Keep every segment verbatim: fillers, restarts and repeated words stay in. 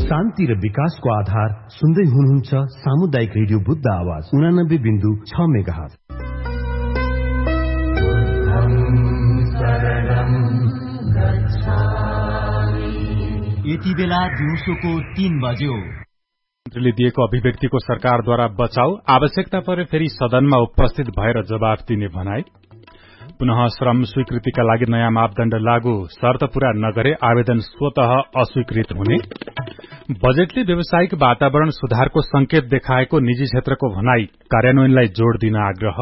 शान्ति र विकासको आधार सुन्दै हुनुहुन्छ सामुदायिक रेडियो बुद्ध आवाज उनानब्बे बिन्दु छ मेगाहर्ज। यति बेला दिउँसोको तीन बज्यो। मन्त्रीले दिएको अभिव्यक्तिको सरकारद्वारा बचाउ, आवश्यकता परे फेरि सदनमा उपस्थित भएर जवाफ दिने भनाई। पुनः श्रम स्वीकृतिका लागि नयाँ मापदण्ड लागू, शर्त पूरा नगरे आवेदन स्वतः अस्वीकृत हुने। बजेटले व्यावसायिक वातावरण सुधारको संकेत देखाएको निजी क्षेत्रको भनाई, कार्यान्वयनलाई जोड़ दिन आग्रह।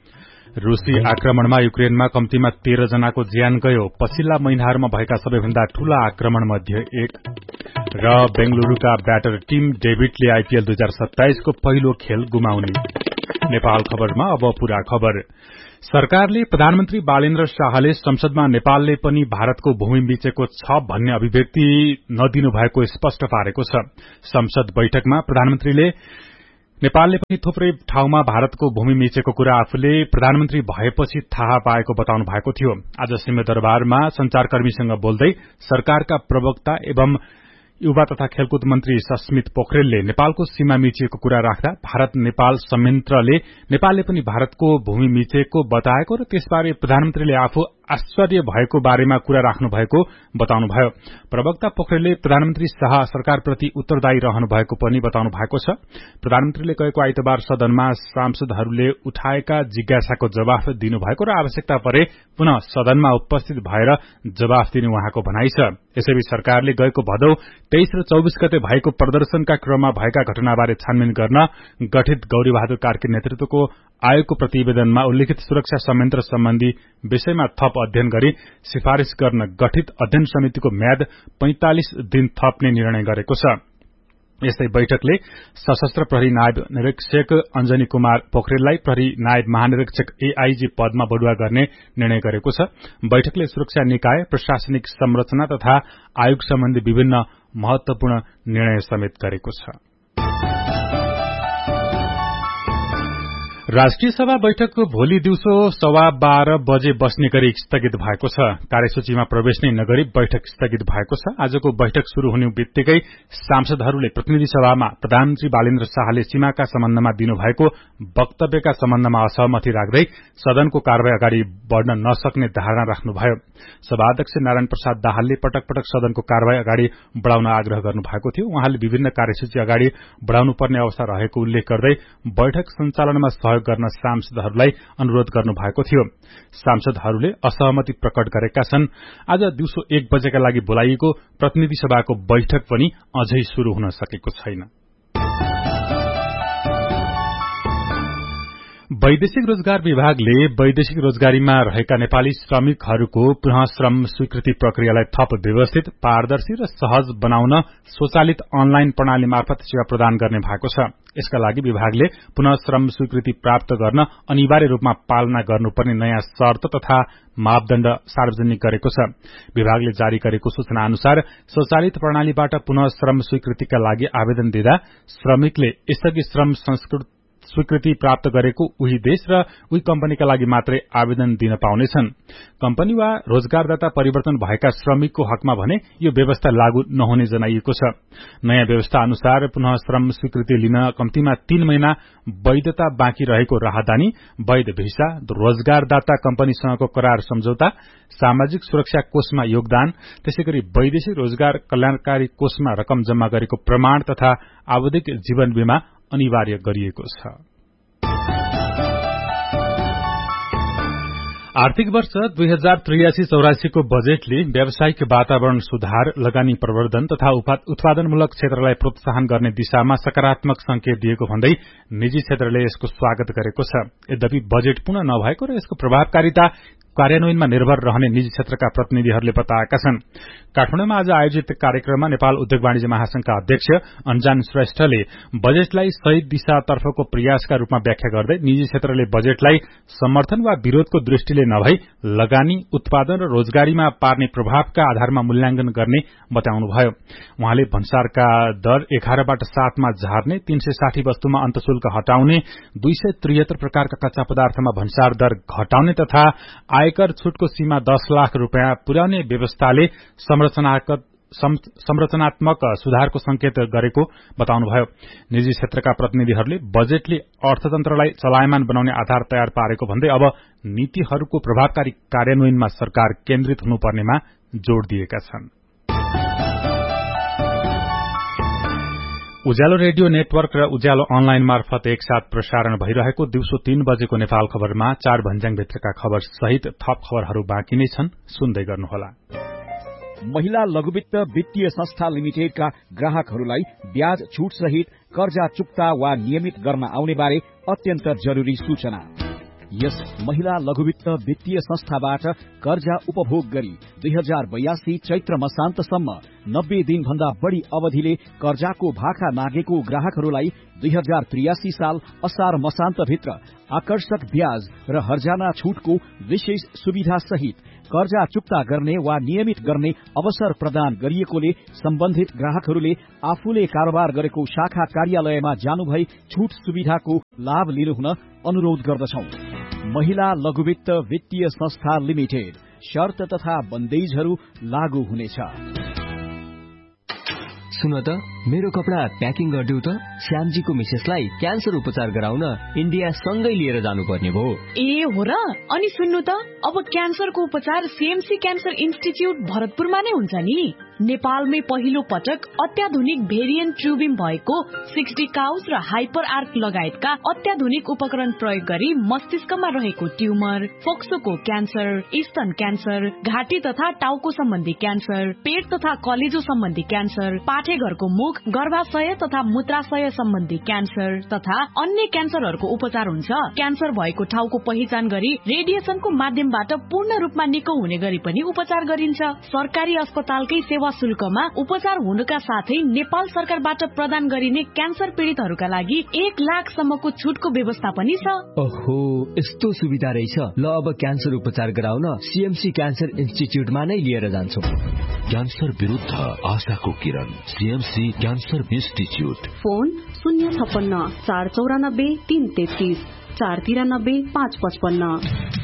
रूसी आक्रमणमा युक्रेनमा कम्तीमा तेह्र जनाको ज्यान गयो, पछिल्ला महिनाहरूमा भएका सबैभन्दा ठूला आक्रमण मध्ये एक। र बेंगलुरूका ब्याटर टीम डेभिडले आईपीएल दुई हजार सत्ताइसको पहिलो खेल गुमाउने। नेपाल खबरमा अब पूरा खबर। सरकारले प्रधानमन्त्री बालेन्द्र शाहले संसदमा नेपालले पनि भारतको भूमि मिचेको छ भन्ने अभिव्यक्ति नदिनु भएको स्पष्ट पारेको छ। संसद बैठकमा प्रधानमन्त्रीले नेपालले पनि थुप्रै ठाउँमा भारतको भूमि मिचेको कुरा आफूले प्रधानमन्त्री भएपछि थाहा पाएको बताउनु भएको थियो। आज सिंहदरबारमा संचारकर्मीसँग बोल्दै सरकारका प्रवक्ता एवं युवा तथा खेलकुद मन्त्री सस्मित पोखरेलले नेपालको सीमा मिचिएको कुरा राख्दा भारत नेपाल संयन्त्रले नेपालले पनि भारतको भूमि मिचेको बताएको र त्यसबारे प्रधानमन्त्रीले आफू आश्चर्य भएको बारेमा कुरा राख्नु भएको बताउनुभयो। प्रवक्ता पोखरेलले प्रधानमन्त्री शाह सरकारप्रति उत्तरदायी रहनु भएको पनि बताउनु भएको छ। प्रधानमन्त्रीले गएको आइतबार सदनमा सांसदहरूले उठाएका जिज्ञासाको जवाफ दिनुभएको र आवश्यकता परे पुनः सदनमा उपस्थित भएर जवाफ दिने उहाँको भनाइ छ। यसैबीच सरकारले गएको भदौ तेइस र चौबीस गते भएको प्रदर्शनका क्रममा भएका घटनाबारे छानबिन गर्न गठित गौरी बहादुर कार्की नेतृत्वको आयोगको प्रतिवेदनमा उल्लेखित सुरक्षा संयन्त्र सम्बन्धी विषयमा थप अध्ययन गरी सिफारिश गर्न गठित अध्ययन समितिको म्याद पैंतालिस दिन थप्ने निर्णय गरेको छ। यस्तै बैठकले सशस्त्र प्रहरी नायब निरीक्षक अञ्जनी कुमार पोखरेललाई प्रहरी नायब महानिरीक्षक एआईजी पदमा बढुवा गर्ने निर्णय गरेको छ। बैठकले सुरक्षा निकाय, प्रशासनिक संरचना तथा आयोग सम्बन्धी विभिन्न महत्वपूर्ण निर्णय समेत गरेको छ। राष्ट्रिय सभा बैठक भोलि दिउँसो सवा बाह्र बजे बस्ने गरी स्थगित भएको छ। कार्यसूचीमा प्रवेश नै नगरी बैठक स्थगित भएको छ। आजको बैठक शुरू हुने बित्तिकै सांसदहरूले प्रतिनिधि सभामा प्रधानमन्त्री बालेन्द्र शाहले सीमाका सम्बन्धमा दिनुभएको वक्तव्यका सम्बन्धमा असहमति राख्दै सदनको कार्यवाही अगाडि बढ़न नसक्ने धारणा राख्नुभयो। सभाध्यक्ष नारायण प्रसाद दाहालले पटक पटक सदनको कार्यवाही अगाडि बढ़ाउन आग्रह गर्नुभएको थियो। उहाँले विभिन्न कार्यसूची अगाडि बढ़ाउनु पर्ने अवस्था रहेको उल्लेख गर्दै बैठक सञ्चालनमा सहयोग गर्न सांसदहरूलाई अनुरोध गर्नु भएको थियो। सांसदहरूले असहमति प्रकट गरेका छन्। आज दिउँसो एक बजेका लागि बोलाइएको प्रतिनिधि सभाको बैठक पनि अझै शुरू हुन सकेको छैन। वैदेशिक रोजगार विभागले वैदेशिक रोजगारीमा रहेका नेपाली श्रमिकहरूको पुनः श्रम स्वीकृति प्रक्रियालाई थप व्यवस्थित, पारदर्शी र सहज बनाउन स्वचालित अनलाइन प्रणाली मार्फत सेवा प्रदान गर्ने भएको छ। यसका लागि विभागले पुनः श्रम स्वीकृति प्राप्त गर्न अनिवार्य रूपमा पालना गर्नुपर्ने नयाँ शर्त तथा मापदण्ड सार्वजनिक गरेको छ। विभागले जारी गरेको सूचना अनुसार स्वचालित प्रणालीबाट पुनः श्रम स्वीकृतिका लागि आवेदन दिँदा श्रमिकले यसअघि श्रम संस्कृत स्वीकृति प्राप्त गरेको उही देश र उही कम्पनीका लागि मात्रै आवेदन दिन पाउनेछन्। कम्पनी वा रोजगारदाता परिवर्तन भएका श्रमिकको हकमा भने यो व्यवस्था लागू नहुने जनाइएको छ। नयाँ व्यवस्था अनुसार पुनः श्रम स्वीकृति लिन कम्तीमा तीन महिना वैधता बाँकी रहेको राहदानी, वैध भिसा, रोजगारदाता कम्पनीसँगको करार सम्झौता, सामाजिक सुरक्षा कोषमा योगदान, त्यसैगरी वैदेशिक रोजगार कल्याणकारी कोषमा रकम जम्मा गरेको प्रमाण तथा आवधिक जीवन बीमा अनिवार्य गरिएको छ। आर्थिक वर्ष दुई हजार त्रियासी चौरासीको बजेटले व्यावसायिक वातावरण सुधार, लगानी प्रवर्धन तथा उत्पादनमूलक क्षेत्रलाई प्रोत्साहन गर्ने दिशामा सकारात्मक संकेत दिएको भन्दै निजी क्षेत्रले यसको स्वागत गरेको छ। यद्यपि बजेट पूर्ण नभएको र यसको प्रभावकारिता कार्यान्वयनमा निर्भर रहने निजी क्षेत्रका प्रतिनिधिहरूले बताएका छन्। काठमाडौँमा आज आयोजित कार्यक्रममा नेपाल उद्योग वाणिज्य महासंघका अध्यक्ष अन्जान श्रेष्ठले बजेटलाई सही दिशातर्फको प्रयासका रूपमा व्याख्या गर्दै निजी क्षेत्रले बजेटलाई समर्थन वा विरोधको दृष्टिले नभई लगानी, उत्पादन र रोजगारीमा पार्ने प्रभावका आधारमा मूल्याङ्कन गर्ने बताउनुभयो। उहाँले भन्सारका दर एघारबाट सातमा झार्ने, तीन सय साठी वस्तुमा अन्तशुल्क हटाउने, दुई सय त्रिहत्तर प्रकारका कच्चा पदार्थमा भन्सार दर घटाउने तथा आयकर छूटको सीमा दस लाख रूपियाँ पुर्याउने व्यवस्थाले संरचनागत संरचनात्मक सुधारको संकेत गरेको बताउनुभयो। निजी क्षेत्रका प्रतिनिधिहरूले बजेटले अर्थतन्त्रलाई चलायमान बनाउने आधार तयार पारेको भन्दै अब नीतिहरूको प्रभावकारी कार्यान्वयनमा सरकार केन्द्रित हुनुपर्नेमा जोड़ दिएका छन्। उज्यालो रेडियो नेटवर्क र उज्यालो अनलाइन मार्फत एकसाथ प्रसारण भइरहेको दिउँसो तीन बजेको नेपाल खबरमा चार भन्ज्याङभित्रका खबर सहित थप खबरहरू बाँकी नै छन्, सुन्दै गर्नुहोला। महिला लघुवित्त वित्तीय संस्था लिमिटेडका ग्राहकहरूलाई ब्याज छूट सहित कर्जा चुक्ता वा नियमित गर्न आउने बारे अत्यन्त जरूरी सूचना। यस महिला लघुवित्त वित्तीय संस्थाबाट कर्जा उपभोग गरी दुई हजार बयासी चैत्र मसान्तसम्म नब्बे दिन भन्दा बढ़ी अवधिले कर्जाको भाका मागेको ग्राहकहरूलाई दुई हजार त्रियासी साल असार मसान्तभित्र आकर्षक ब्याज र हर्जाना छूटको विशेष सुविधा सहित कर्जा चुक्ता गर्ने वा नियमित गर्ने अवसर प्रदान गरिएकोले सम्बन्धित ग्राहकहरूले आफूले कारोबार गरेको शाखा कार्यालयमा जानुभई छूट सुविधाको लाभ लिनुहुन अनुरोध गर्दछौं। महिला लघुवित्त वित्तीय संस्था लिमिटेड, शर्त तथा बन्देजहरू लागू हुनेछ। सुन त, मेरो कपडा प्याकिङ गरिदेऊ त। श्यामजीको मिसेसलाई क्यान्सर उपचार गराउन इन्डिया सँगै लिएर जानुपर्ने भयो। ए हो र? अनि सुन्नु त, अब क्यान्सरको उपचार सीएमसी क्यान्सर इन्स्टिच्युट भरतपुरमा नै हुन्छ नि। नेपालमै पहिलो पटक अत्याधुनिक भेरिएन्ट ट्युबिङ भएको सिक्सटी काउस र हाइपर आर्क लगायतका अत्याधुनिक उपकरण प्रयोग गरी मस्तिष्कमा रहेको ट्युमर, फोक्सोको क्यान्सर, स्तन क्यान्सर, घाँटी तथा टाउको सम्बन्धी क्यान्सर, पेट तथा कलेजो सम्बन्धी क्यान्सर, पाठेघरको मुख, गर्भाशय तथा मूत्राशय सम्बन्धी क्यान्सर तथा अन्य क्यान्सरहरूको उपचार हुन्छ। क्यान्सर भएको ठाउँको पहिचान गरी रेडिएसनको माध्यमबाट पूर्ण रूपमा निको हुने गरी पनि उपचार गरिन्छ। सरकारी अस्पतालकै सेवा शुल्कमा उपचार हुनुका साथै नेपाल सरकारबाट प्रदान गरिने क्यान्सर पीड़ितहरूका लागि एक लाख सम्मको छुटको व्यवस्था पनि छ। ओहो, यस्तो सुविधा रहेछ। ल, अब क्यान्सर उपचार गराउन सीएमसी क्यान्सर इन्स्टिच्युटमा नै लिएर जान्छौं। क्यान्सर विरुद्ध आशाको किरण, सीएमसी क्यान्सर इन्स्टिच्युट। फोन शून्य छप्पन्न चार चौरानब्बे तीन तेत्तीस चार तिरानब्बे पाँच पचपन्न।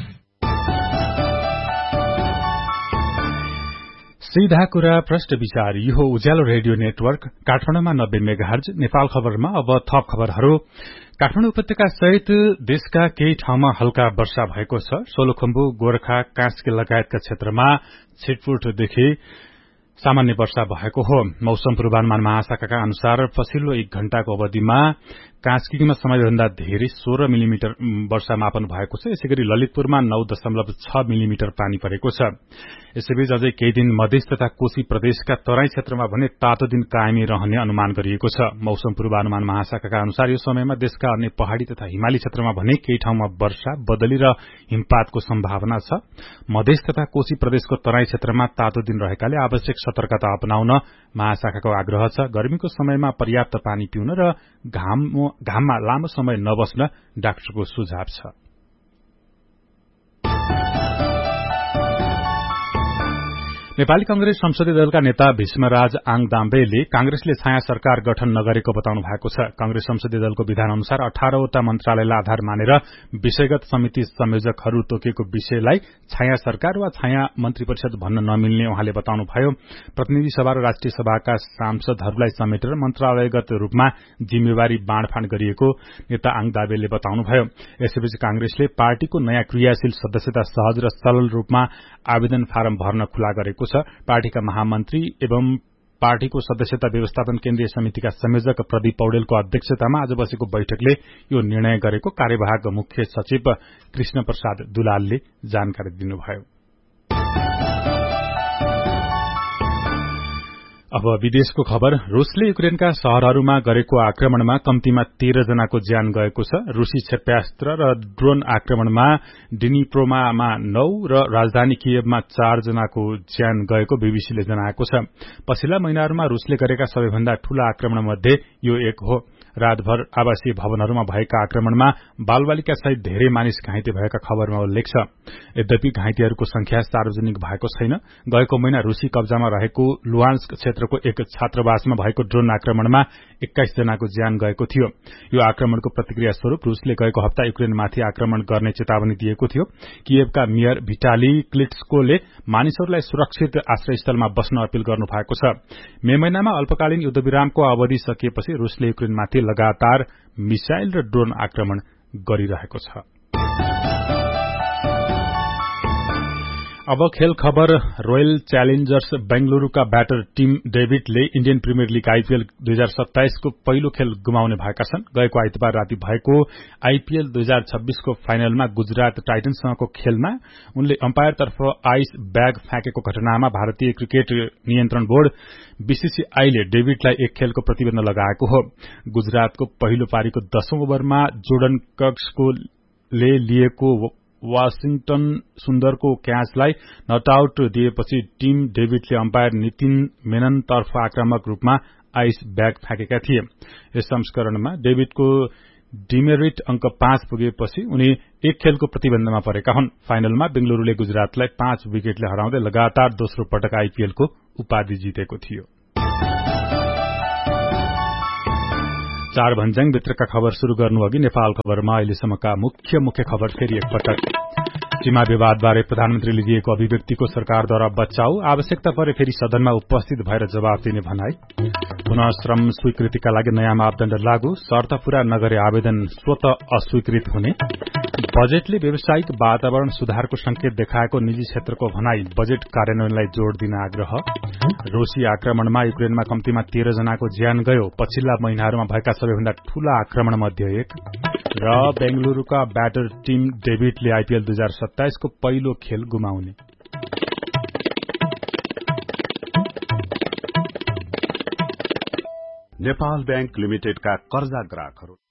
सीधा कुरा प्रश्न विचार, यो उज्यालो रेडियो नेटवर्क काठमाडौँमा नब्बे मेगाहर्ज। नेपाल खबरमा अब थप खबरहरू। काठमाडौँ उपत्यका सहित देशका केही ठाउँमा हल्का वर्षा भएको छ। सोलुखुम्बु, गोरखा, कास्की लगायतका क्षेत्रमा छिटपुटदेखि सामान्य वर्षा भएको हो। मौसम पूर्वानुमान महाशाखाका अनुसार पछिल्लो एक घण्टाको अवधिमा कास्कीमा समयभन्दा धेरै सोह्र मिलिमिटर वर्षा मापन भएको छ। यसैगरी ललितपुरमा नौ दशमलव छ मिलिमिटर पानी परेको छ। यसैबीच अझै केही दिन मधेस तथा कोशी प्रदेशका तराई क्षेत्रमा भने तातो दिन कायमी रहने अनुमान गरिएको छ। मौसम पूर्वानुमान महाशाखाका अनुसार यो समयमा देशका अन्य पहाड़ी तथा हिमाली क्षेत्रमा भने केही ठाउँमा वर्षा, बदली र हिमपातको सम्भावना छ। मधेस तथा कोशी प्रदेशको तराई क्षेत्रमा तातो दिन रहेकाले आवश्यक सतर्कता अपनाउन महाशाखाको आग्रह छ। गर्मीको समयमा पर्याप्त पानी पिउन र घाम घाममा लामो समय नबस्न डाक्टरको सुझाव छ। नेपाली कंग्रेस संसदीय दलका नेता भीष्मराज आङदाम्बेले कांग्रेसले छाया सरकार गठन नगरेको बताउनु भएको छ। कांग्रेस संसदीय दलको विधान अनुसार अठारहवटा मन्त्रालयलाई आधार मानेर विषयगत समिति संयोजकहरू तोकिएको विषयलाई छाया सरकार वा छाया मन्त्री परिषद भन्न नमिल्ने उहाँले बताउनुभयो। प्रतिनिधि सभा र राष्ट्रिय सभाका सांसदहरूलाई समेटेर मन्त्रालयगत रूपमा जिम्मेवारी बाँडफाँड गरिएको नेता आङदाम्बेले बताउनुभयो। यसैबीच कांग्रेसले पार्टीको नयाँ क्रियाशील सदस्यता सहज र सरल रूपमा आवेदन फारम भर्न खुला गरेको छ। पार्टीका महामन्त्री एवं पार्टीको सदस्यता व्यवस्थापन केन्द्रीय समितिका संयोजक प्रदीप पौडेलको अध्यक्षतामा आज बसेको बैठकले यो निर्णय गरेको कार्यवाहक मुख्य सचिव कृष्ण प्रसाद दुलालले जानकारी दिनुभयो। अब विदेशको खबर। रूसले युक्रेनका शहरहरूमा गरेको आक्रमणमा कम्तीमा तेह्र जनाको ज्यान गएको छ। रूसी क्षेप्यास्त्र र ड्रोन आक्रमणमा डिनिप्रोमा नौ र राजधानी कियवमा चार जनाको ज्यान गएको बीबीसीले जनाएको छ। पछिल्ला महिनाहरूमा रूसले गरेका सबैभन्दा ठूला आक्रमणमध्ये यो एक हो। रातभर आवासीय भवनहरूमा भएका आक्रमणमा बालबालिका सहित धेरै मानिस घाइते भएका खबरमा उल्लेख छ। यद्यपि घाइतेहरूको संख्या सार्वजनिक भएको छैन। गएको महिना रूसी कब्जामा रहेको लुहान्स्क क्षेत्रको एक छात्रावासमा भएको ड्रोन आक्रमणमा एक्काइस जनाको ज्यान गएको थियो। यो आक्रमणको प्रतिक्रिया स्वरूप रूसले गएको हप्ता युक्रेनमाथि आक्रमण गर्ने चेतावनी दिएको थियो। कियेभका मेयर भिटाली क्लिट्स्कोले मानिसहरूलाई सुरक्षित आश्रयस्थलमा बस्न अपील गर्नु भएको छ। मे महिनामा अल्पकालीन युद्धविरामको अवधि सकिएपछि रूसले युक्रेनमाथि लगातार मिसाइल र ड्रोन आक्रमण गरिरहेको छ। अब खेल खबर। Royal Challengers बेंगलुरूका batter team डेभिडले Indian premier league IPL दुई हजार सत्ताइसको पहिलो खेल गुमाउने भएका छन्। गएको आइतबार राति भएको आईपीएल दुई हजार छब्बीसको फाइनलमा गुजरात टाइटन्ससँगको खेलमा उनले अम्पायरतर्फ आइस ब्याग फ्याँकेको घटनामा भारतीय क्रिकेट नियन्त्रण बोर्ड बीसीसीआईले डेभिडलाई एक खेलको प्रतिबन्ध लगाएको हो। गुजरातको पहिलो पारीको दशौं ओभरमा जोर्डन कक्सले लिएको वाशिंगटन सुन्दरको क्याचलाई नटआउट दिएपछि टिम डेभिडले अम्पायर नितिन मेननतर्फ आक्रामक रूपमा आइस ब्याग फ्याँकेका थिए। यस संस्करणमा डेभिडको डिमेरिट अंक पाँच पुगेपछि उनी एक खेलको प्रतिबन्धमा परेका हुन्। फाइनलमा बेंगलुरूले गुजरातलाई पाँच विकेटले हराउँदै लगातार दोस्रो पटक आईपीएलको उपाधि जितेको थियो। चार भन्ज्याङ भित्रका खबर शुरू गर्नु अघि नेपाल खबरमा अहिलेसम्मका मुख्य मुख्य खबर फेरि एकपटक। सीमा विवादबारे प्रधानमन्त्रीले दिएको अभिव्यक्तिको सरकारद्वारा बचाउ, आवश्यकता परे फेरि सदनमा उपस्थित भएर जवाफ दिने भनाई। पुनः श्रम स्वीकृतिका लागि नयाँ मापदण्ड लागू, शर्त पूरा नगरे आवेदन स्वत अस्वीकृत हुने। बजेटले व्यावसायिक वातावरण सुधारको संकेत देखाएको निजी क्षेत्रको भनाई, बजेट कार्यान्वयनलाई जोड़ दिन आग्रह। रूसी आक्रमणमा युक्रेनमा कम्तीमा तेह्र जनाको ज्यान गयो, पछिल्ला महिनाहरूमा भएका सबैभन्दा ठूला आक्रमण मध्ये एक। र बेंगलुरूका ब्याटर टिम डेभिडले आईपीएल दुई हजार सत्ताइसको पहिलो खेल गुमाउने। नेपाल बैंक लिमिटेडका कर्जा ग्राहकहरू